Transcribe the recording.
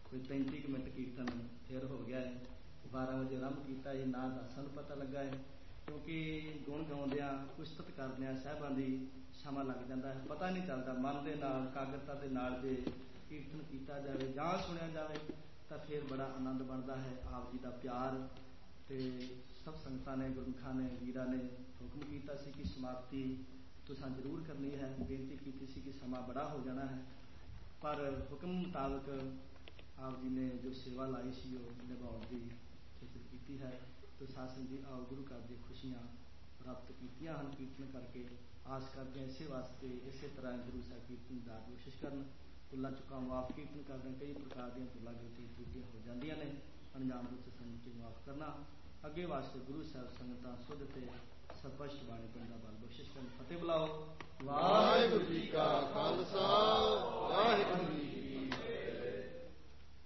कोई 35 मिनट कीर्तन फिर हो गया है। 12 वजे आरंभ किया जी, ना का सानूं पता लगा है, क्योंकि गुण गाउंदियां कुस्तत करदियां साहिबां दी समा लग जाता है, पता नहीं चलता। मन के नाल एकाग्रता के नाल जे कीर्तन किया जाए जां सुनिया जाए तो फिर बड़ा आनंद बनता है। आप जी का प्यार तो सब संगतां ने, गुरमुखां ने, वीरां ने हुक्म किया सी कि समाप्ति तुसां जरूर करनी है। बेनती की सी कि समा बड़ा हो जाना है, पर हुक्म मुताबिक आप जी ने जो सेवा लाई सी निभाउण की फिक्र की है। तो शासन जी आओ गुरु घर दी खुशियां प्राप्त कीतियां हैं कीर्तन करके। आस करते हैं इसे वास्ते इसे तरह गुरु साहब कीर्तन दा कोशिश करन। भुल्लां चुकां माफ कीर्तन करते कई प्रकार दी भुल्लां गलतियां त्रुटियां हो जांदियां ने, अनजान रूप से संगत माफ करना। अगे वास्ते गुरु साहब संगतां सुध ते स्पष्ट बाणी पिंड दा बल बख्शिश करन। फतेह बुलाओ। वाहिगुरू जी का खालसा